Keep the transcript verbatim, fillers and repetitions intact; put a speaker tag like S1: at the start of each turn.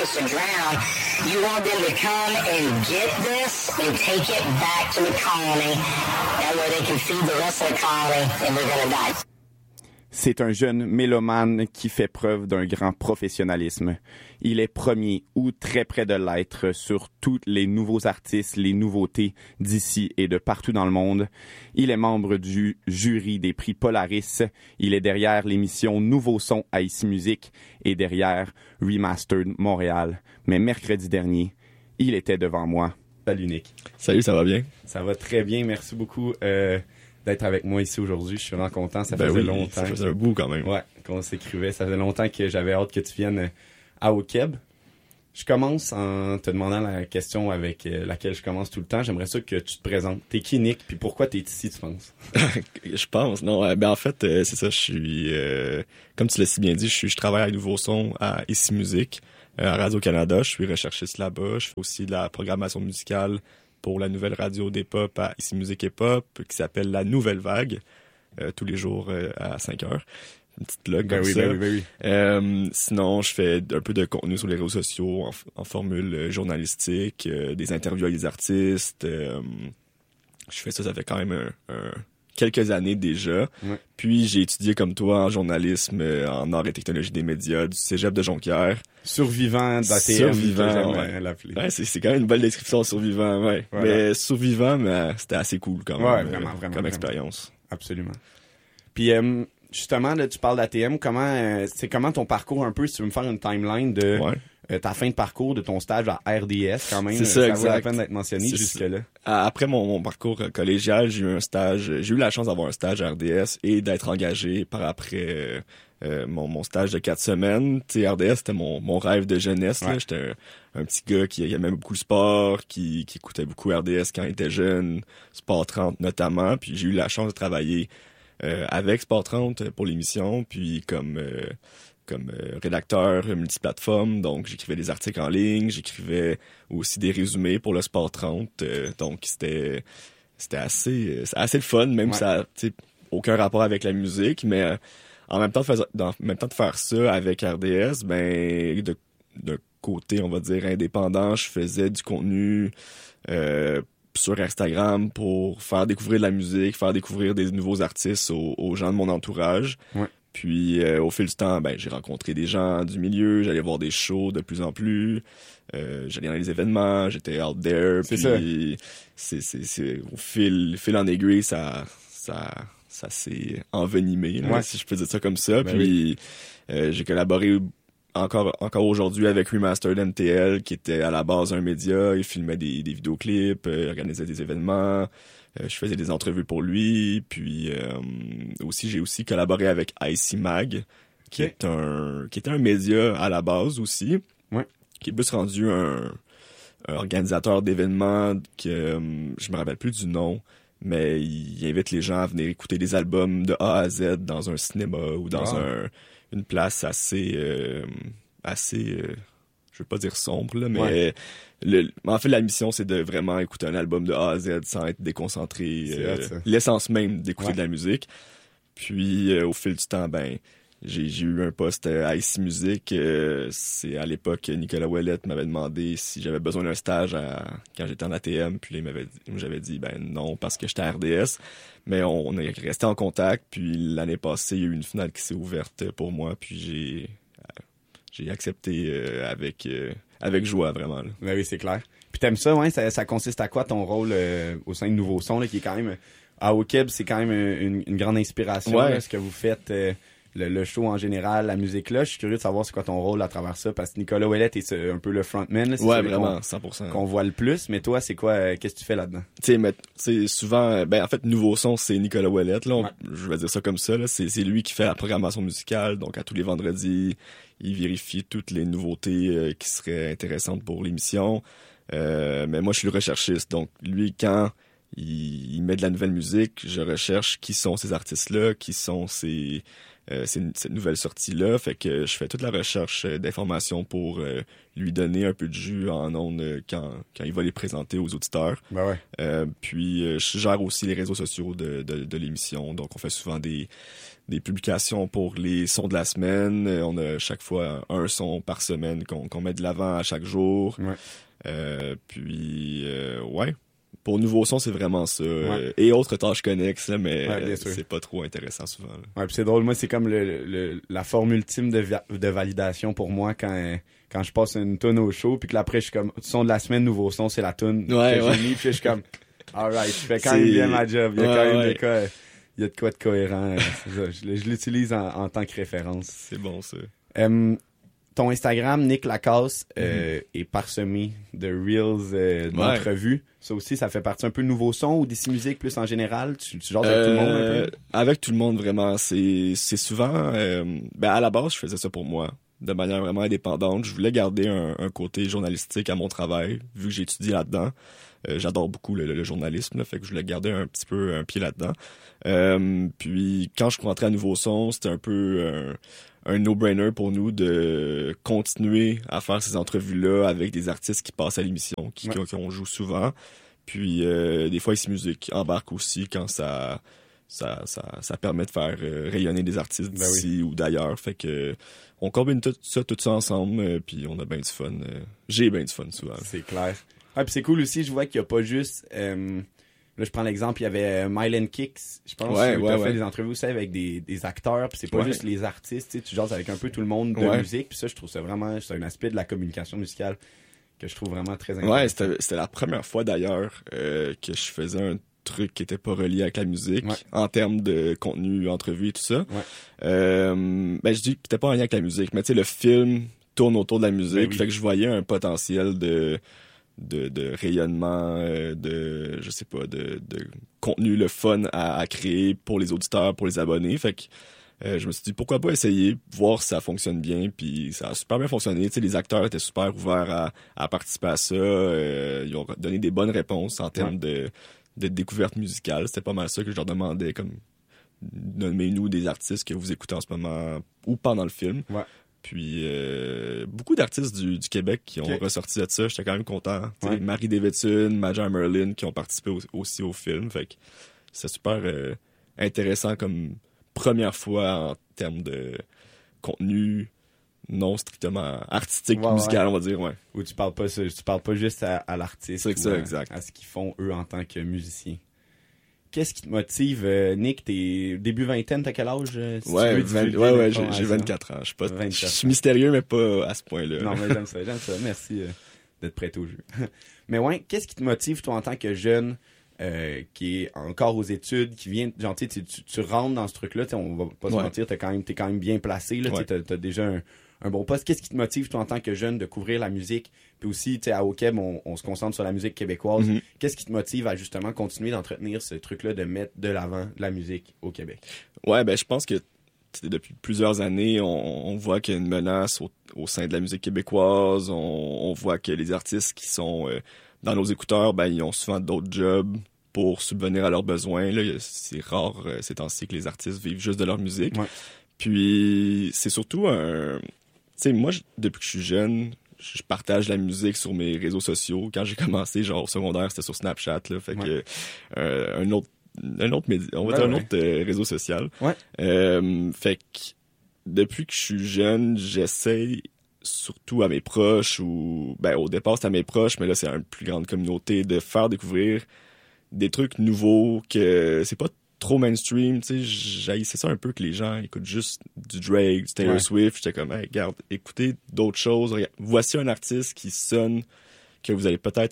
S1: supposed to drown, you want them to come and get this and take it back to the colony. That way they can feed the rest of the colony and they're going to die.
S2: C'est un jeune mélomane qui fait preuve d'un grand professionnalisme. Il est premier ou très près de l'être sur tous les nouveaux artistes, les nouveautés d'ici et de partout dans le monde. Il est membre du jury des prix Polaris. Il est derrière l'émission Nouveau Son à Ici Musique et derrière Remastered Montréal. Mais mercredi dernier, il était devant moi. Salut Nick.
S3: Salut, ça va bien?
S2: Ça va très bien, merci beaucoup. Euh, d'être avec moi ici aujourd'hui. Je suis vraiment content. Ça
S3: ben
S2: faisait
S3: oui,
S2: longtemps.
S3: Ça faisait un bout quand même.
S2: Ouais, qu'on s'écrivait. Ça faisait longtemps que j'avais hâte que tu viennes à Okeb. Je commence en te demandant la question avec laquelle je commence tout le temps. J'aimerais ça que tu te présentes. T'es qui, Nick? Puis pourquoi t'es ici, tu penses?
S3: Je pense, non. Euh, ben en fait, euh, c'est ça. Je suis, euh, comme tu l'as si bien dit, je suis, je travaille à Nouveau Son à Ici Musique, euh, à Radio-Canada. Je suis recherchiste là-bas. Je fais aussi de la programmation musicale pour la nouvelle radio des pop à Ici Musique et Pop, qui s'appelle La Nouvelle Vague, euh, tous les jours euh, à cinq heures. Une petite plug
S2: ben
S3: comme
S2: oui,
S3: ça.
S2: Ben oui, ben oui.
S3: Euh, sinon, je fais un peu de contenu sur les réseaux sociaux en, en formule journalistique, euh, des interviews avec des artistes. Euh, je fais ça, ça fait quand même un, un, quelques années déjà.
S2: Ouais.
S3: Puis j'ai étudié comme toi en journalisme, euh, en arts et technologie des médias du Cégep de Jonquière.
S2: Survivant d'A T M,
S3: survivant,
S2: que
S3: ouais.
S2: l'appeler.
S3: Ouais, c'est, c'est quand même une belle description, survivant, ouais.
S2: Voilà.
S3: Mais survivant, mais c'était assez cool quand même,
S2: ouais,
S3: euh,
S2: vraiment, vraiment,
S3: comme
S2: vraiment.
S3: expérience.
S2: Absolument. Puis euh, justement, là, tu parles d'A T M. Comment, euh, c'est comment ton parcours un peu, si tu veux me faire une timeline de
S3: Ouais.
S2: euh, ta fin de parcours, de ton stage à R D S quand même.
S3: C'est ça,
S2: ça
S3: exact.
S2: vaut la peine d'être mentionné
S3: C'est
S2: jusque-là.
S3: ça. Après mon, mon parcours collégial, j'ai eu un stage, j'ai eu la chance d'avoir un stage à R D S et d'être engagé par après euh, euh, mon, mon stage de quatre semaines. Tu sais, R D S, c'était mon, mon rêve de jeunesse.
S2: Ouais.
S3: Là. J'étais un, un petit gars qui aimait beaucoup le sport, qui, qui écoutait beaucoup R D S quand il était jeune, Sport trente notamment. Puis j'ai eu la chance de travailler euh, avec Sport trente pour l'émission, puis comme... Euh, comme euh, rédacteur multiplateforme, donc j'écrivais des articles en ligne, j'écrivais aussi des résumés pour le Sport trente, euh, donc c'était c'était assez euh, assez le fun, même
S2: ouais.
S3: si ça n'a aucun rapport avec la musique, mais euh, en même temps de faire en même temps de faire ça avec R D S, ben de d'un côté on va dire indépendant, je faisais du contenu euh, sur Instagram pour faire découvrir de la musique, faire découvrir des nouveaux artistes aux, aux gens de mon entourage.
S2: Ouais.
S3: Puis euh, au fil du temps, ben j'ai rencontré des gens du milieu, j'allais voir des shows de plus en plus, euh, j'allais dans les événements, j'étais out there.
S2: C'est
S3: puis
S2: ça.
S3: C'est, c'est, c'est au fil, fil en aiguille, ça, ça, ça s'est envenimé, là,
S2: ouais.
S3: si je peux dire ça comme ça.
S2: Ben
S3: puis
S2: oui.
S3: euh, j'ai collaboré encore, encore aujourd'hui avec Remastered M T L, qui était à la base un média. Il filmait des, des vidéoclips, euh, organisait des événements. Euh, je faisais des entrevues pour lui, puis euh, aussi j'ai aussi collaboré avec I C Mag, qui
S2: okay.
S3: est un qui était un média à la base aussi,
S2: ouais.
S3: qui est plus rendu un, un organisateur d'événements que euh, je me rappelle plus du nom, mais il invite les gens à venir écouter des albums de A à Z dans un cinéma ou dans
S2: wow.
S3: un une place assez euh, assez euh, je veux pas dire sombre là, mais ouais. le, en fait la mission c'est de vraiment écouter un album de A à Z sans être déconcentré, euh,
S2: hot,
S3: l'essence même d'écouter
S2: ouais.
S3: de la musique. Puis euh, au fil du temps, ben j'ai, j'ai eu un poste à Ici Musique. Euh, c'est à l'époque Nicolas Ouellette m'avait demandé si j'avais besoin d'un stage à, quand j'étais en A T M. Puis là, il m'avait dit, j'avais dit ben non parce que j'étais à R D S. Mais on, on est resté en contact. Puis l'année passée, il y a eu une finale qui s'est ouverte pour moi. Puis j'ai j'ai accepté euh, avec euh, avec joie vraiment. Là.
S2: Ben oui, c'est clair. Puis t'aimes ça, ouais? Ça, ça consiste à quoi ton rôle euh, au sein de Nouveau Son, là, qui est quand même à Okeb, c'est quand même une, une grande inspiration.
S3: Ouais.
S2: Là, ce que vous faites. Euh, Le, le show en général, la musique là, je suis curieux de savoir c'est quoi ton rôle à travers ça, parce que Nicolas Ouellette est ce, un peu le frontman, là, c'est
S3: ouais, vraiment, cent pour cent.
S2: Qu'on voit le plus, mais toi, c'est quoi, euh, qu'est-ce que tu fais là-dedans?
S3: Tu sais, mais c'est souvent, ben en fait, Nouveau Son, c'est Nicolas Ouellette, là, on,
S2: ouais.
S3: je vais dire ça comme ça, là, c'est, c'est lui qui fait la programmation musicale, donc à tous les vendredis, il vérifie toutes les nouveautés euh, qui seraient intéressantes pour l'émission, euh, mais moi, je suis le recherchiste, donc lui, quand il, il met de la nouvelle musique, je recherche qui sont ces artistes-là, qui sont ces... Euh, c'est une, cette nouvelle sortie-là, fait que je fais toute la recherche euh, d'informations pour euh, lui donner un peu de jus en ondes euh, quand, quand il va les présenter aux auditeurs.
S2: Ben ouais.
S3: Euh, puis euh, je gère aussi les réseaux sociaux de, de, de l'émission, donc on fait souvent des, des publications pour les sons de la semaine. On a chaque fois un son par semaine qu'on, qu'on met de l'avant à chaque jour.
S2: Ouais.
S3: Euh, puis, euh, ouais. Pour Nouveau Son, c'est vraiment ça.
S2: Ouais.
S3: Euh, et autres tâches connexes, là, mais
S2: Ouais, bien
S3: euh,
S2: sûr.
S3: c'est pas trop intéressant souvent. Là.
S2: Ouais, puis c'est drôle, moi c'est comme le, le la forme ultime de, va- de validation pour moi quand quand je passe une tune au show puis que là, après je suis comme son de la semaine, Nouveau Son, c'est la tune
S3: Ouais,
S2: que
S3: ouais.
S2: j'ai mis, puis je suis comme alright, je fais quand
S3: C'est-
S2: même bien ma job, il y a
S3: Ouais,
S2: quand même
S3: ouais.
S2: des cas, il y a de quoi de cohérent, euh, c'est ça. je, je l'utilise en, en tant que référence.
S3: C'est bon, ça.
S2: Euh, ton Instagram, Nick Lacasse, euh, est parsemé de reels euh, d'entrevues. Ça aussi, ça fait partie un peu de Nouveau Son ou d'ici musique plus en général? Tu, tu jases avec tout le monde un
S3: Euh,
S2: peu?
S3: Avec tout le monde, vraiment. C'est, c'est souvent... euh, ben, à la base, je faisais ça pour moi, de manière vraiment indépendante. Je voulais garder un, un côté journalistique à mon travail, vu que j'ai étudié là-dedans. Euh, j'adore beaucoup le, le, le journalisme, là, fait que je voulais garder un petit peu un pied là-dedans. Euh, puis, quand je rentrais à Nouveau Son, c'était un peu... un un no-brainer pour nous de continuer à faire ces entrevues-là avec des artistes qui passent à l'émission, qui,
S2: Ouais.
S3: qui, qu'on joue souvent. Puis euh, des fois, Ici Musique embarque aussi quand ça ça, ça, ça permet de faire euh, rayonner des artistes
S2: Ben
S3: d'ici ou d'ailleurs. Fait que on combine tout ça, tout ça ensemble, euh, puis on a bien du fun. euh, j'ai bien du fun souvent.
S2: C'est clair. Ouais, puis c'est cool aussi, je vois qu'il n'y a pas juste... euh, là, je prends l'exemple, il y avait euh, Mylan Kicks, je pense,
S3: Ouais,
S2: où
S3: ouais,
S2: t'as fait
S3: ouais.
S2: des entrevues aussi avec des, des acteurs, puis c'est pas
S3: Ouais.
S2: juste les artistes, tu sais, tu jases avec un peu tout le monde de
S3: Ouais.
S2: musique, puis ça, je trouve ça vraiment... C'est un aspect de la communication musicale que je trouve vraiment très intéressant.
S3: Ouais, c'était, c'était la première fois d'ailleurs euh, que je faisais un truc qui était pas relié avec la musique
S2: Ouais.
S3: en termes de contenu, entrevue et tout ça.
S2: Ouais.
S3: Euh, ben je dis que c'était pas en lien avec la musique, mais tu sais le film tourne autour de la musique,
S2: Ben oui.
S3: fait que je voyais un potentiel de de, de rayonnement, euh, de je sais pas, de, de contenu le fun à, à créer pour les auditeurs, pour les abonnés. Fait que euh, je me suis dit pourquoi pas essayer, voir si ça fonctionne bien, puis ça a super bien fonctionné. Tu sais, les acteurs étaient super ouverts à, à participer à ça. Euh, ils ont donné des bonnes réponses en termes de, de découverte musicale. C'était pas mal ça que je leur demandais, comme nommez-nous des artistes que vous écoutez en ce moment ou pendant le film.
S2: Ouais.
S3: Puis euh, beaucoup d'artistes du, du Québec qui ont
S2: Ok.
S3: ressorti de ça. J'étais quand même content. Tu sais,
S2: Ouais.
S3: Marie Davidson, Major Merlin qui ont participé au- aussi au film. Fait que c'est super euh, intéressant comme première fois en termes de contenu non strictement artistique,
S2: Ouais,
S3: musical, on va dire. Ouais.
S2: Où tu parles pas, tu parles pas juste à, à l'artiste,
S3: C'est que
S2: ou
S3: ça,
S2: à,
S3: exact.
S2: à ce qu'ils font eux en tant que musiciens. Qu'est-ce qui te motive, euh, Nick? T'es début vingtaine, t'as quel âge? euh, si tu
S3: Ouais,
S2: veux
S3: vingt
S2: divulguer
S3: ouais, ouais, j'ai,
S2: l'information?
S3: j'ai vingt-quatre ans. Je suis pas,
S2: vingt-quatre
S3: je suis mystérieux, mais pas à ce point-là.
S2: Non, mais j'aime ça, j'aime ça. Merci euh, d'être prêt au jeu. Mais ouais, qu'est-ce qui te motive, toi, en tant que jeune, euh, qui est encore aux études, qui vient, genre, tu, sais, tu, tu rentres dans ce truc-là, tu sais, on va pas se
S3: Ouais.
S2: mentir, t'es quand même, t'es quand même bien placé, là, tu sais,
S3: Ouais.
S2: t'as, t'as déjà un, un bon poste. Qu'est-ce qui te motive, toi, en tant que jeune, de couvrir la musique? Puis aussi, tu sais, à Okeb, on, on se concentre sur la musique québécoise.
S3: Mhm.
S2: Qu'est-ce qui te motive à justement continuer d'entretenir ce truc-là, de mettre de l'avant la musique au Québec?
S3: Ouais, ben je pense que tu sais, depuis plusieurs années, on, on voit qu'il y a une menace au, au sein de la musique québécoise. On, on voit que les artistes qui sont euh, dans nos écouteurs, ben ils ont souvent d'autres jobs pour subvenir à leurs besoins. Là, c'est rare euh, ces temps-ci que les artistes vivent juste de leur musique.
S2: Ouais.
S3: Puis c'est surtout un... Tu sais, moi, je- depuis que je suis jeune, je partage la musique sur mes réseaux sociaux. Quand j'ai commencé, genre au secondaire, c'était sur Snapchat. Là, fait
S2: Ouais.
S3: que euh, un autre un autre média, on va
S2: Ouais,
S3: dire un
S2: ouais.
S3: autre euh, réseau social.
S2: Ouais.
S3: Euh, fait que depuis que je suis jeune, j'essaie surtout à mes proches ou ben au départ c'était à mes proches, mais là c'est à une plus grande communauté de faire découvrir des trucs nouveaux que c'est pas trop mainstream, tu sais, j'haïssais ça un peu que les gens écoutent juste du Drake, du Taylor
S2: Ouais.
S3: Swift, j'étais comme hey, regarde, écoutez d'autres choses, regarde, voici un artiste qui sonne que vous allez peut-être